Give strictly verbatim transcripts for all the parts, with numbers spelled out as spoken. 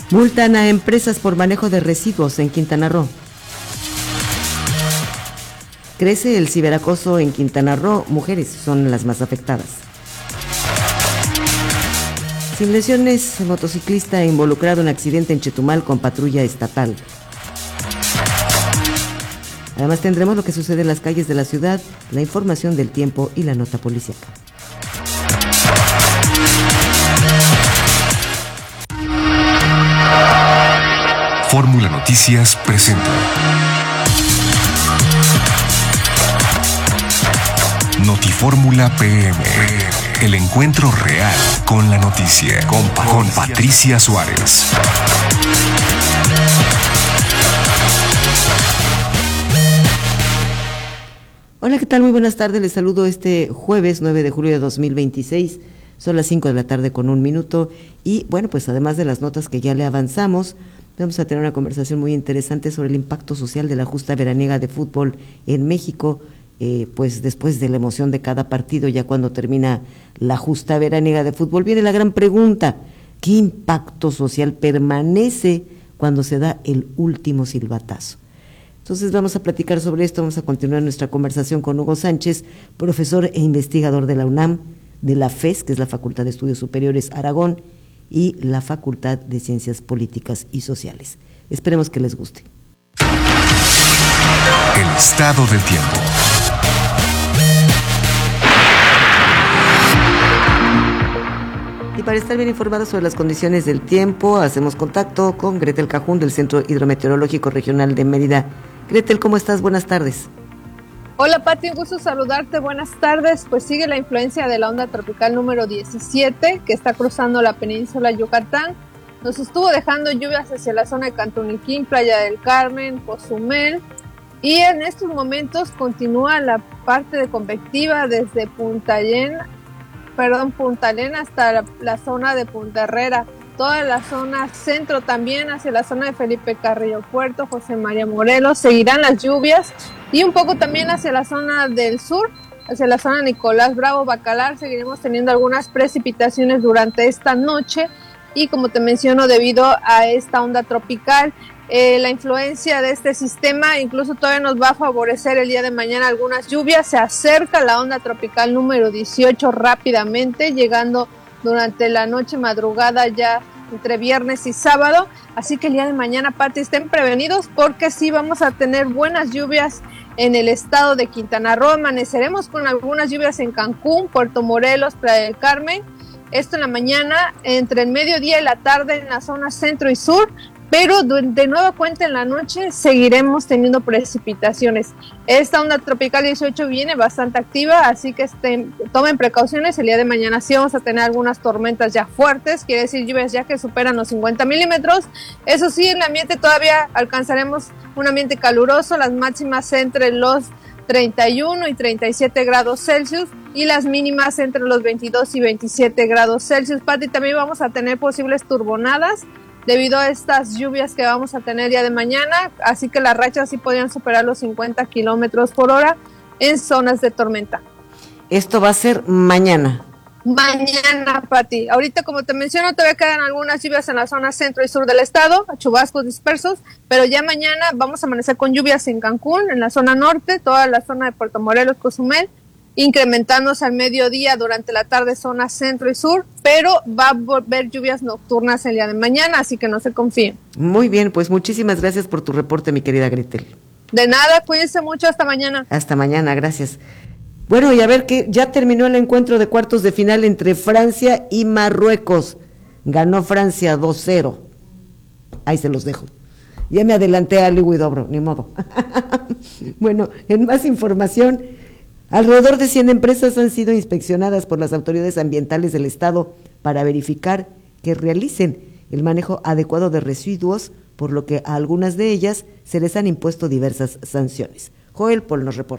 Multan a empresas por manejo de residuos en Quintana Roo. Crece el ciberacoso en Quintana Roo, mujeres son las más afectadas. Sin lesiones, motociclista involucrado en accidente en Chetumal con patrulla estatal. Además tendremos lo que sucede en las calles de la ciudad, la información del tiempo y la nota policíaca. Fórmula Noticias presenta Notifórmula P M, el encuentro real con la noticia, con, con Patricia Suárez. Hola, ¿qué tal? Muy buenas tardes, les saludo este jueves nueve de julio de dos mil veintiséis, son las cinco de la tarde con un minuto y bueno, pues además de las notas que ya le avanzamos, vamos a tener una conversación muy interesante sobre el impacto social de la justa veraniega de fútbol en México, eh, pues después de la emoción de cada partido, ya cuando termina la justa veraniega de fútbol, viene la gran pregunta, ¿qué impacto social permanece cuando se da el último silbatazo? Entonces vamos a platicar sobre esto, vamos a continuar nuestra conversación con Hugo Sánchez, profesor e investigador de la UNAM, de la F E S, que es la Facultad de Estudios Superiores Aragón, y la Facultad de Ciencias Políticas y Sociales. Esperemos que les guste. El estado del tiempo. Y para estar bien informados sobre las condiciones del tiempo, hacemos contacto con Gretel Cajún del Centro Hidrometeorológico Regional de Mérida. Gretel, ¿cómo estás? Buenas tardes. Hola Pati, un gusto saludarte, buenas tardes. Pues sigue la influencia de la onda tropical número diecisiete que está cruzando la península Yucatán. Nos estuvo dejando lluvias hacia la zona de Cantuniquín, Playa del Carmen, Cozumel. Y en estos momentos continúa la parte de convectiva desde Punta Llena, perdón, Punta Elena hasta la, la zona de Punta Herrera. Toda la zona centro también hacia la zona de Felipe Carrillo Puerto, José María Morelos, seguirán las lluvias y un poco también hacia la zona del sur, hacia la zona de Nicolás Bravo, Bacalar, seguiremos teniendo algunas precipitaciones durante esta noche y como te menciono debido a esta onda tropical, eh, la influencia de este sistema incluso todavía nos va a favorecer el día de mañana algunas lluvias, se acerca la onda tropical número dieciocho rápidamente, llegando durante la noche madrugada ya entre viernes y sábado, así que el día de mañana, Pati, estén prevenidos porque sí vamos a tener buenas lluvias en el estado de Quintana Roo, amaneceremos con algunas lluvias en Cancún, Puerto Morelos, Playa del Carmen, esto en la mañana, entre el mediodía y la tarde en la zona centro y sur, pero de nueva cuenta en la noche seguiremos teniendo precipitaciones. Esta onda tropical dieciocho viene bastante activa, así que estén, tomen precauciones. El día de mañana sí vamos a tener algunas tormentas ya fuertes, quiere decir lluvias ya que superan los cincuenta milímetros. Eso sí, en el ambiente todavía alcanzaremos un ambiente caluroso, las máximas entre los treinta y uno y treinta y siete grados Celsius y las mínimas entre los veintidós y veintisiete grados Celsius. Pati, también vamos a tener posibles turbonadas debido a estas lluvias que vamos a tener día de mañana, así que las rachas sí podrían superar los cincuenta kilómetros por hora en zonas de tormenta. Esto va a ser mañana. Mañana, Pati. Ahorita, como te menciono, todavía quedan algunas lluvias en la zona centro y sur del estado, chubascos dispersos, pero ya mañana vamos a amanecer con lluvias en Cancún, en la zona norte, toda la zona de Puerto Morelos, Cozumel, incrementándose al mediodía durante la tarde zona centro y sur, pero va a haber lluvias nocturnas el día de mañana, así que no se confíen. Muy bien, pues muchísimas gracias por tu reporte, mi querida Gretel. De nada, cuídense mucho, hasta mañana. Hasta mañana, gracias. Bueno, y a ver que ya terminó el encuentro de cuartos de final entre Francia y Marruecos. Ganó Francia dos cero. Ahí se los dejo. Ya me adelanté a Liu y Dobro, ni modo. Bueno, en más información, alrededor de cien empresas han sido inspeccionadas por las autoridades ambientales del Estado para verificar que realicen el manejo adecuado de residuos, por lo que a algunas de ellas se les han impuesto diversas sanciones. Joel Pol nos reporta.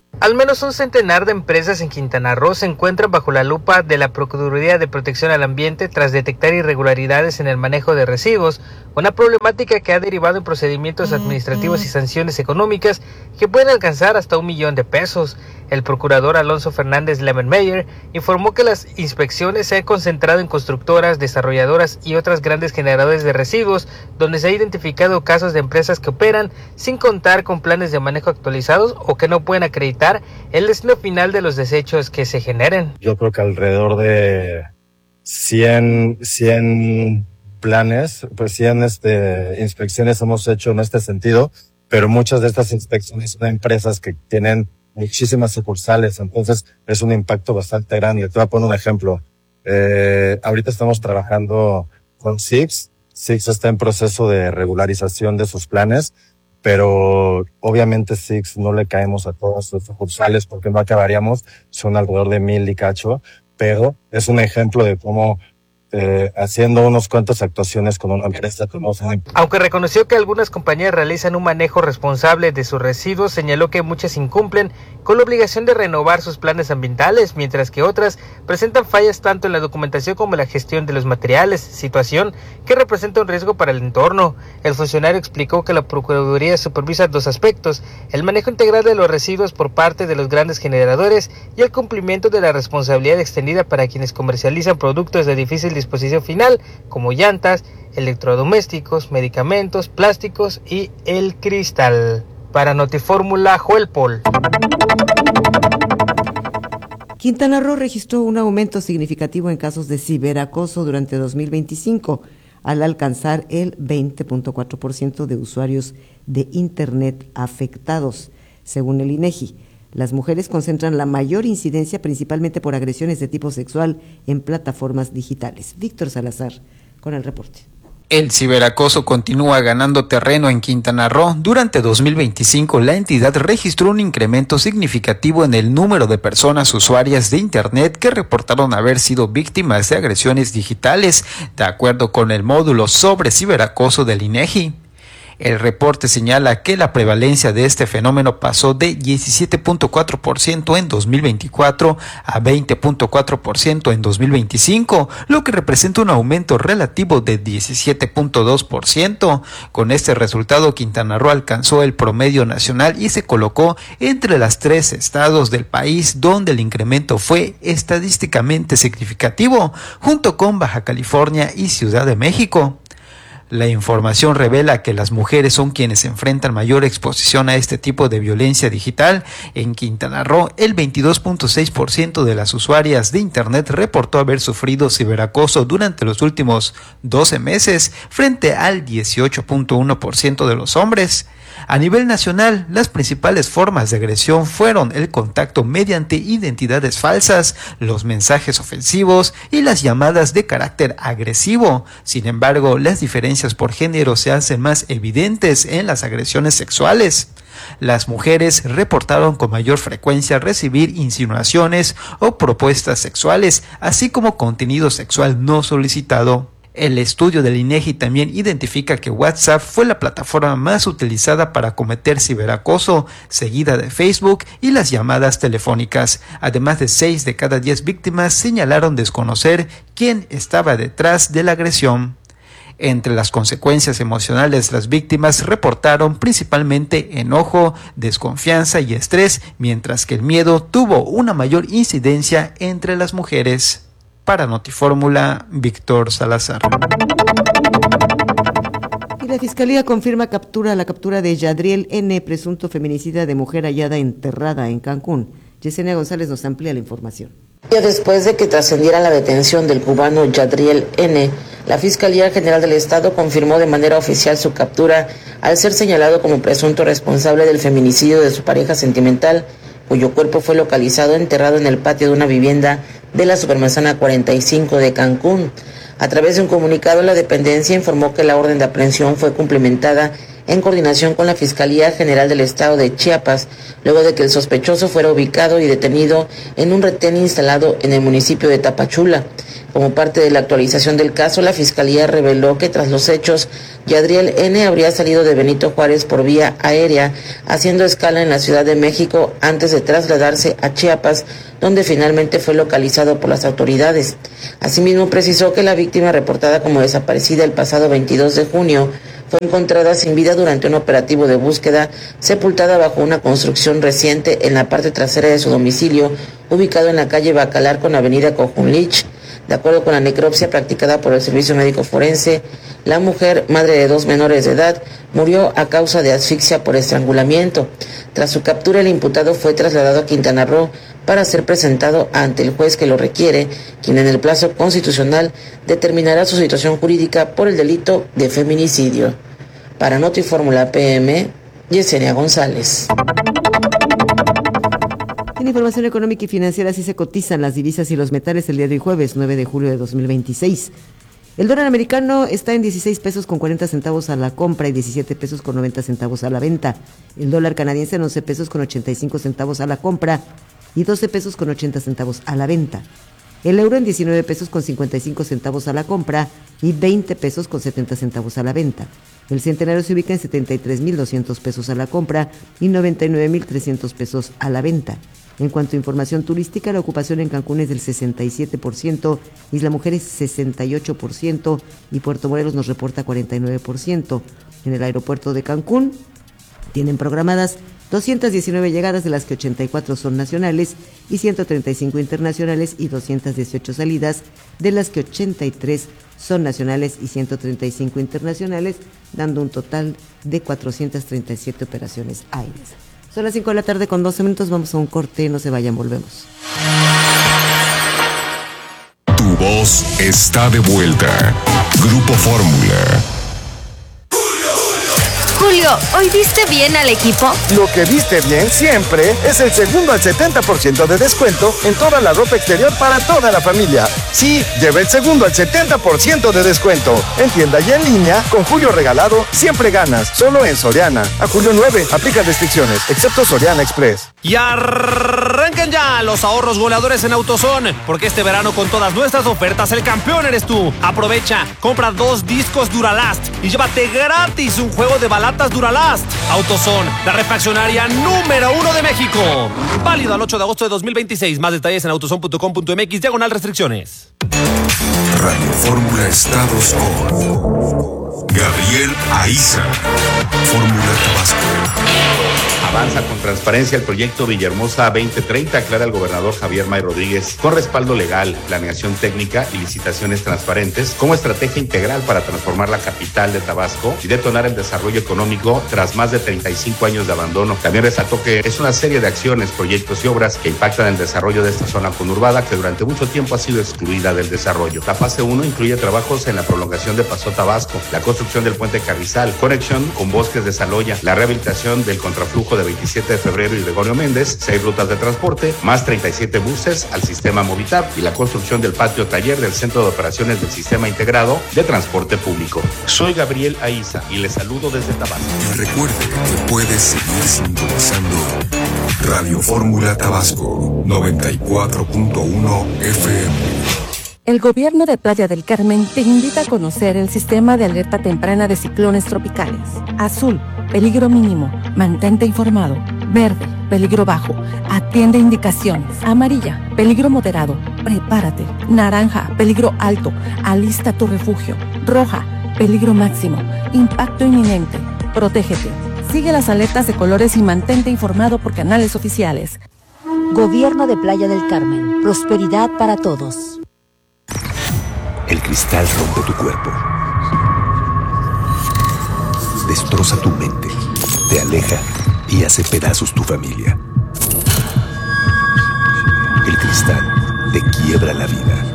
Al menos un centenar de empresas en Quintana Roo se encuentran bajo la lupa de la Procuraduría de Protección al Ambiente tras detectar irregularidades en el manejo de residuos, una problemática que ha derivado en procedimientos administrativos y sanciones económicas que pueden alcanzar hasta un millón de pesos. El procurador Alonso Fernández Lemenmeyer informó que las inspecciones se han concentrado en constructoras, desarrolladoras y otras grandes generadores de residuos, donde se ha identificado casos de empresas que operan sin contar con planes de manejo actualizados o que no pueden acreditar el destino final de los desechos que se generen. Yo creo que alrededor de cien, cien planes, pues cien este, inspecciones hemos hecho en este sentido, pero muchas de estas inspecciones son empresas que tienen muchísimas sucursales, entonces es un impacto bastante grande. Te voy a poner un ejemplo. Eh, ahorita estamos trabajando con Six. Six está en proceso de regularización de sus planes, pero obviamente Six no le caemos a todas sus sucursales porque no acabaríamos, son alrededor de mil y cacho, pero es un ejemplo de cómo Eh, haciendo unos cuantas actuaciones con una empresa como son. Aunque reconoció que algunas compañías realizan un manejo responsable de sus residuos, señaló que muchas incumplen con la obligación de renovar sus planes ambientales, mientras que otras presentan fallas tanto en la documentación como en la gestión de los materiales, situación que representa un riesgo para el entorno. El funcionario explicó que la Procuraduría supervisa dos aspectos: el manejo integral de los residuos por parte de los grandes generadores y el cumplimiento de la responsabilidad extendida para quienes comercializan productos de difícil disposición final, como llantas, electrodomésticos, medicamentos, plásticos y el cristal. Para Notifórmula, Joel Paul. Quintana Roo registró un aumento significativo en casos de ciberacoso durante dos mil veinticinco, al alcanzar el veinte punto cuatro por ciento de usuarios de Internet afectados, según el INEGI. Las mujeres concentran la mayor incidencia principalmente por agresiones de tipo sexual en plataformas digitales. Víctor Salazar con el reporte. El ciberacoso continúa ganando terreno en Quintana Roo. Durante dos mil veinticinco, la entidad registró un incremento significativo en el número de personas usuarias de Internet que reportaron haber sido víctimas de agresiones digitales, de acuerdo con el módulo sobre ciberacoso del INEGI. El reporte señala que la prevalencia de este fenómeno pasó de diecisiete punto cuatro por ciento en dos mil veinticuatro a veinte punto cuatro por ciento en dos mil veinticinco, lo que representa un aumento relativo de diecisiete punto dos por ciento. Con este resultado, Quintana Roo alcanzó el promedio nacional y se colocó entre las tres estados del país donde el incremento fue estadísticamente significativo, junto con Baja California y Ciudad de México. La información revela que las mujeres son quienes enfrentan mayor exposición a este tipo de violencia digital. En Quintana Roo, el veintidós punto seis por ciento de las usuarias de Internet reportó haber sufrido ciberacoso durante los últimos doce meses, frente al dieciocho punto uno por ciento de los hombres. A nivel nacional, las principales formas de agresión fueron el contacto mediante identidades falsas, los mensajes ofensivos y las llamadas de carácter agresivo. Sin embargo, las diferencias por género se hacen más evidentes en las agresiones sexuales. Las mujeres reportaron con mayor frecuencia recibir insinuaciones o propuestas sexuales, así como contenido sexual no solicitado. El estudio del INEGI también identifica que WhatsApp fue la plataforma más utilizada para cometer ciberacoso, seguida de Facebook y las llamadas telefónicas. Además de seis de cada diez víctimas señalaron desconocer quién estaba detrás de la agresión. Entre las consecuencias emocionales, las víctimas reportaron principalmente enojo, desconfianza y estrés, mientras que el miedo tuvo una mayor incidencia entre las mujeres. Para Notifórmula, Víctor Salazar. Y la Fiscalía confirma captura la captura de Yadriel N., presunto feminicida de mujer hallada enterrada en Cancún. Yesenia González nos amplía la información. Después de que trascendiera la detención del cubano Yadriel N., la Fiscalía General del Estado confirmó de manera oficial su captura al ser señalado como presunto responsable del feminicidio de su pareja sentimental, cuyo cuerpo fue localizado enterrado en el patio de una vivienda de la Supermanzana cuarenta y cinco de Cancún. A través de un comunicado, la dependencia informó que la orden de aprehensión fue cumplimentada en coordinación con la Fiscalía General del Estado de Chiapas, luego de que el sospechoso fuera ubicado y detenido en un retén instalado en el municipio de Tapachula. Como parte de la actualización del caso, la Fiscalía reveló que tras los hechos, Yadriel N. habría salido de Benito Juárez por vía aérea, haciendo escala en la Ciudad de México antes de trasladarse a Chiapas, donde finalmente fue localizado por las autoridades. Asimismo, precisó que la víctima, reportada como desaparecida el pasado veintidós de junio, fue encontrada sin vida durante un operativo de búsqueda, sepultada bajo una construcción reciente en la parte trasera de su domicilio, ubicado en la calle Bacalar con avenida Cojunlich. De acuerdo con la necropsia practicada por el Servicio Médico Forense, la mujer, madre de dos menores de edad, murió a causa de asfixia por estrangulamiento. Tras su captura, el imputado fue trasladado a Quintana Roo para ser presentado ante el juez que lo requiere, quien en el plazo constitucional determinará su situación jurídica por el delito de feminicidio. Para Notifórmula P M, Yesenia González. En información económica y financiera, así se cotizan las divisas y los metales el día de hoy, jueves nueve de julio de dos mil veintiséis. El dólar americano está en dieciséis pesos con cuarenta centavos a la compra y diecisiete pesos con noventa centavos a la venta. El dólar canadiense en once pesos con ochenta y cinco centavos a la compra y doce pesos con ochenta centavos a la venta. El euro en diecinueve pesos con cincuenta y cinco centavos a la compra y veinte pesos con setenta centavos a la venta. El centenario se ubica en setenta y tres mil doscientos pesos a la compra y noventa y nueve mil trescientos pesos a la venta. En cuanto a información turística, la ocupación en Cancún es del sesenta y siete por ciento, Isla Mujeres sesenta y ocho por ciento y Puerto Morelos nos reporta cuarenta y nueve por ciento. En el aeropuerto de Cancún tienen programadas doscientas diecinueve llegadas, de las que ochenta y cuatro son nacionales y ciento treinta y cinco internacionales, y doscientas dieciocho salidas, de las que ochenta y tres son nacionales y ciento treinta y cinco internacionales, dando un total de cuatrocientas treinta y siete operaciones aéreas. Son las cinco de la tarde con doce minutos, vamos a un corte, no se vayan, volvemos. Tu voz está de vuelta. Grupo Fórmula. Julio, ¿hoy viste bien al equipo? Lo que viste bien siempre es el segundo al setenta por ciento de descuento en toda la ropa exterior para toda la familia. Sí, lleva el segundo al setenta por ciento de descuento. En tienda y en línea, con Julio regalado, siempre ganas. Solo en Soriana. A julio nueve, aplica restricciones, excepto Soriana Express. Y arranquen ya los ahorros goleadores en AutoZone, porque este verano con todas nuestras ofertas el campeón eres tú. Aprovecha, compra dos discos Duralast y llévate gratis un juego de balatas Duralast. AutoZone, la refaccionaria número uno de México. Válido al ocho de agosto de dos mil veintiséis. Más detalles en autozone punto com punto mx, diagonal restricciones. Radio Fórmula Estados con Gabriel Aiza. Fórmula Tabasco. Avanza con transparencia el proyecto Villahermosa veinte treinta, aclara el gobernador Javier May Rodríguez, con respaldo legal, planeación técnica y licitaciones transparentes como estrategia integral para transformar la capital de Tabasco y detonar el desarrollo económico tras más de treinta y cinco años de abandono. También resaltó que es una serie de acciones, proyectos y obras que impactan el desarrollo de esta zona conurbada que durante mucho tiempo ha sido excluida del desarrollo. La fase uno incluye trabajos en la prolongación de Paso Tabasco, la construcción del puente Carrizal, conexión con Bosques de Saloya, la rehabilitación del contraflujo de veintisiete de febrero y Gregorio Méndez, seis rutas de transporte, más treinta y siete buses al sistema Movitab y la construcción del patio taller del Centro de Operaciones del Sistema Integrado de Transporte Público. Soy Gabriel Aiza y les saludo desde Tabasco. Y recuerde que puedes seguir sintonizando Radio Fórmula Tabasco noventa y cuatro punto uno F M. El gobierno de Playa del Carmen te invita a conocer el sistema de alerta temprana de ciclones tropicales. Azul, peligro mínimo, mantente informado. Verde, peligro bajo, atiende indicaciones. Amarilla, peligro moderado, prepárate. Naranja, peligro alto, alista tu refugio. Roja, peligro máximo, impacto inminente, protégete. Sigue las alertas de colores y mantente informado por canales oficiales. Gobierno de Playa del Carmen, prosperidad para todos. El cristal rompe tu cuerpo, destroza tu mente, te aleja y hace pedazos tu familia. El cristal te quiebra la vida.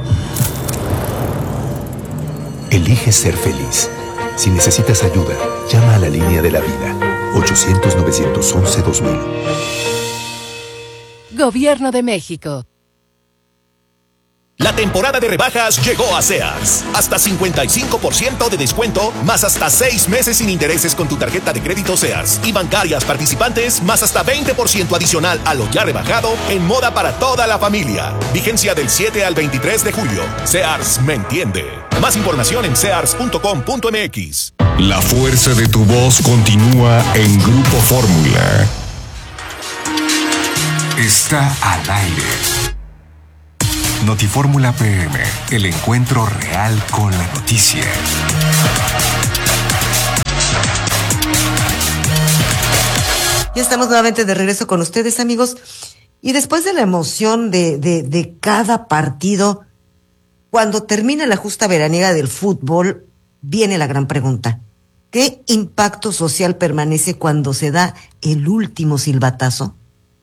Elige ser feliz. Si necesitas ayuda, llama a la línea de la vida, ochocientos, novecientos once, dos mil. Gobierno de México. La temporada de rebajas llegó a Sears. Hasta cincuenta y cinco por ciento de descuento, más hasta seis meses sin intereses con tu tarjeta de crédito Sears. Y bancarias participantes, más hasta veinte por ciento adicional a lo ya rebajado en moda para toda la familia. Vigencia del siete al veintitrés de julio. Sears me entiende. Más información en sears punto com punto m x. La fuerza de tu voz continúa en Grupo Fórmula. Está al aire. Notifórmula P M, el encuentro real con la noticia. Ya estamos nuevamente de regreso con ustedes, amigos. Y después de la emoción de, de, de cada partido, cuando termina la justa veraniega del fútbol, viene la gran pregunta. ¿Qué impacto social permanece cuando se da el último silbatazo?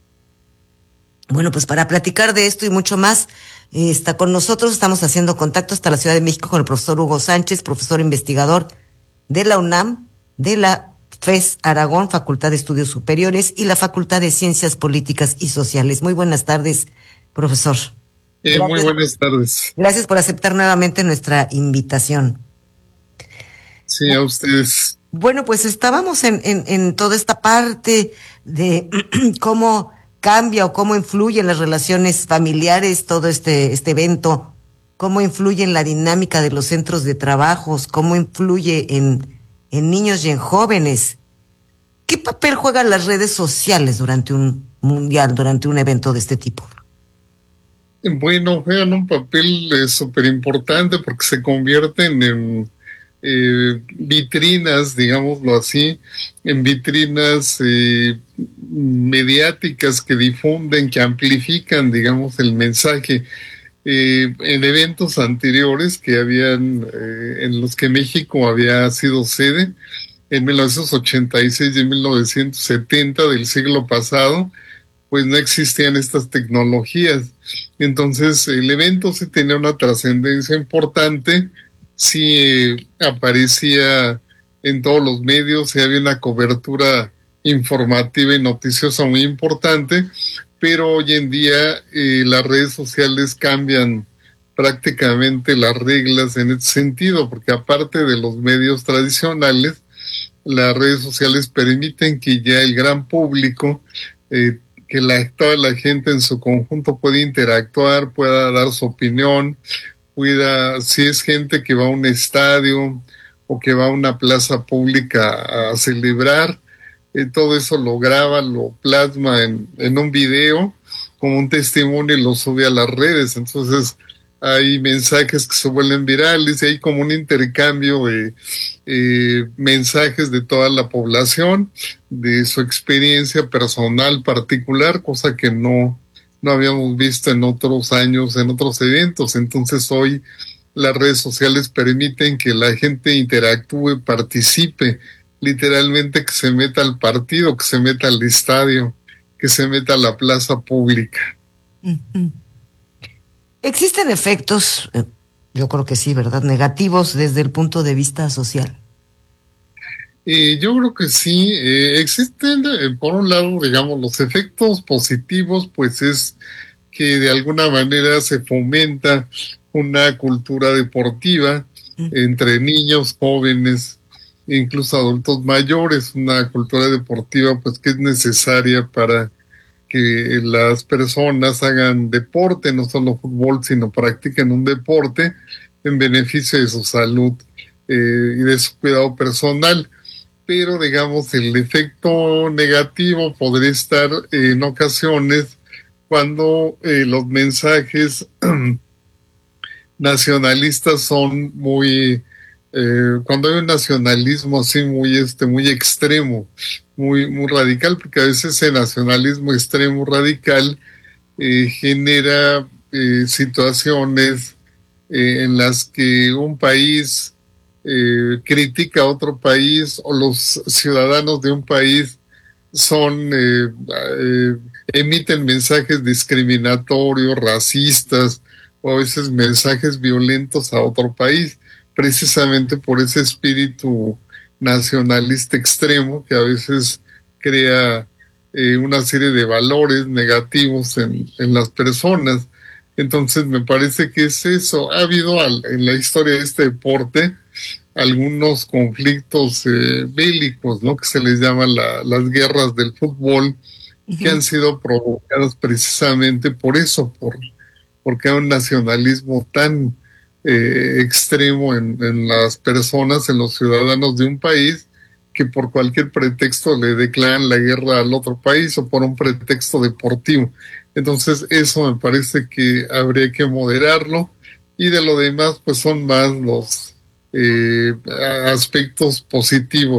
Bueno, pues para platicar de esto y mucho más, eh, está con nosotros, estamos haciendo contacto hasta la Ciudad de México con el profesor Hugo Sánchez, profesor investigador de la UNAM, de la F E S Aragón, Facultad de Estudios Superiores, y la Facultad de Ciencias Políticas y Sociales. Muy buenas tardes, profesor. Eh, muy buenas tardes. Gracias por aceptar nuevamente nuestra invitación. Sí, a ustedes. Bueno, pues estábamos en, en, en toda esta parte de cómo cambia o cómo influye en las relaciones familiares todo este, este evento, cómo influye en la dinámica de los centros de trabajos, cómo influye en, en niños y en jóvenes. ¿Qué papel juegan las redes sociales durante un mundial, durante un evento de este tipo? Bueno, juegan un papel eh, súper importante porque se convierten en eh, vitrinas, digámoslo así, en vitrinas eh, mediáticas que difunden, que amplifican, digamos, el mensaje. Eh, en eventos anteriores que habían, eh, en los que México había sido sede, en mil novecientos ochenta y seis y en mil novecientos setenta del siglo pasado, pues no existían estas tecnologías. Entonces el evento sí tenía una trascendencia importante, sí eh, aparecía en todos los medios, sí había una cobertura informativa y noticiosa muy importante, pero hoy en día eh, las redes sociales cambian prácticamente las reglas en ese sentido, porque aparte de los medios tradicionales, las redes sociales permiten que ya el gran público, eh, que la, toda la gente en su conjunto pueda interactuar, pueda dar su opinión, pueda, si es gente que va a un estadio o que va a una plaza pública a celebrar, eh, todo eso lo graba, lo plasma en, en un video como un testimonio y lo sube a las redes. Entonces hay mensajes que se vuelven virales y hay como un intercambio de eh, mensajes de toda la población, de su experiencia personal particular, cosa que no, no habíamos visto en otros años, en otros eventos. Entonces hoy las redes sociales permiten que la gente interactúe, participe, literalmente que se meta al partido, que se meta al estadio, que se meta a la plaza pública. Uh-huh. ¿Existen efectos, yo creo que sí, ¿verdad?, negativos desde el punto de vista social? Eh, yo creo que sí. Eh, existen, eh, por un lado, digamos, los efectos positivos, pues es que de alguna manera se fomenta una cultura deportiva uh-huh. entre niños, jóvenes, incluso adultos mayores, una cultura deportiva pues que es necesaria para que las personas hagan deporte, no solo fútbol, sino practiquen un deporte en beneficio de su salud eh, y de su cuidado personal. Pero, digamos, el efecto negativo podría estar eh, en ocasiones cuando eh, los mensajes nacionalistas son muy... Eh, cuando hay un nacionalismo así muy este muy extremo, muy muy radical, porque a veces ese nacionalismo extremo radical eh, genera eh, situaciones eh, en las que un país eh, critica a otro país o los ciudadanos de un país son eh, eh, emiten mensajes discriminatorios, racistas o a veces mensajes violentos a otro país, precisamente por ese espíritu nacionalista extremo que a veces crea eh, una serie de valores negativos en, en las personas. Entonces me parece que es eso. Ha habido al, en la historia de este deporte algunos conflictos eh, bélicos, ¿no? Que se les llama la, las guerras del fútbol, uh-huh. que han sido provocadas precisamente por eso, por porque hay un nacionalismo tan eh, extremo en, en las personas, en los ciudadanos de un país, que por cualquier pretexto le declaran la guerra al otro país o por un pretexto deportivo. Entonces eso me parece que habría que moderarlo, y de lo demás pues son más los eh, aspectos positivos